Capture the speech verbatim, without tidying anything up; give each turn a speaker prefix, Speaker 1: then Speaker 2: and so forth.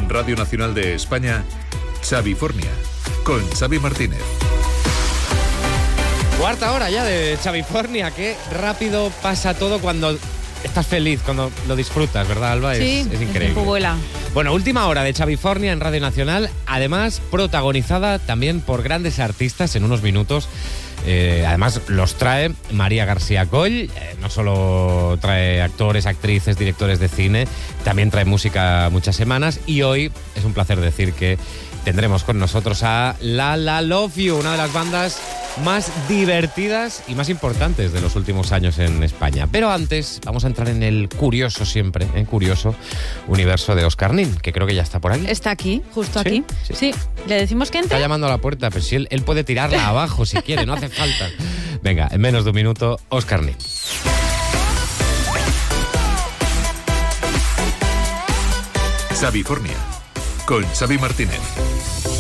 Speaker 1: En Radio Nacional de España, Xavifornia, con Xavi Martínez.
Speaker 2: Cuarta hora ya de Xavifornia. Qué rápido pasa todo cuando estás feliz, cuando lo disfrutas, ¿verdad, Alba?
Speaker 3: Sí,
Speaker 2: es, es increíble.
Speaker 3: el tiempo vuela.
Speaker 2: Bueno, última hora de Xavifornia en Radio Nacional, además protagonizada también por grandes artistas en unos minutos. Eh, además los trae María García Coll, eh, no solo trae actores, actrices, directores de cine, también trae música muchas semanas, y hoy es un placer decir que tendremos con nosotros a La La Love You, una de las bandas más divertidas y más importantes de los últimos años en España. Pero antes vamos a entrar en el curioso siempre, en curioso universo de Óscar Nin, que creo que ya está por ahí.
Speaker 3: Está aquí, justo
Speaker 2: ¿Sí?
Speaker 3: aquí.
Speaker 2: Sí.
Speaker 3: Sí. ¿Le decimos que entre?
Speaker 2: Está llamando a la puerta, pero si él, él puede tirarla abajo si quiere, no hace falta. Venga, en menos de un minuto, Óscar Nin.
Speaker 1: Xavifornia, con Xavi Martínez.